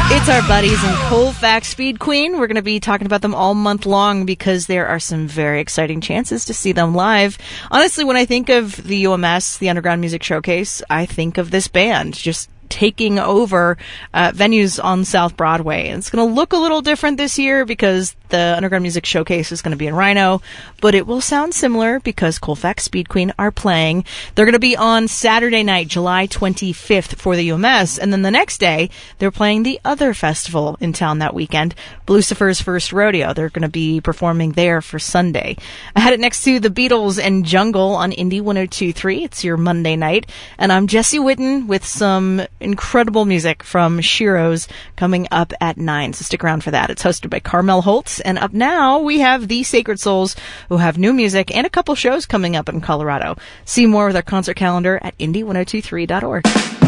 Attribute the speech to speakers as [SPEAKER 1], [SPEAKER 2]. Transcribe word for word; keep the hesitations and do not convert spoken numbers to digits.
[SPEAKER 1] It's our buddies in Colfax Speed Queen. We're going to be talking about them all month long because there are some very exciting chances to see them live. Honestly, when I think of the U M S, the Underground Music Showcase, I think of this band just taking over uh, venues on South Broadway. And it's going to look a little different this year because the Underground Music Showcase is going to be in Rhino, but it will sound similar because Colfax Speed Queen are playing. They're going to be on Saturday night, July twenty-fifth for the U M S, and then the next day, they're playing the other festival in town that weekend, Lucifer's First Rodeo. They're going to be performing there for Sunday. I had it next to the Beatles and Jungle on Indie one oh two point three. It's your Monday night, and I'm Jesse Whitten with some incredible music from Shiro's coming up at nine, so stick around for that. It's hosted by Carmel Holtz, and up now we have the Sacred Souls, who have new music and a couple shows coming up in Colorado. See more with our concert calendar at indie ten twenty-three dot org.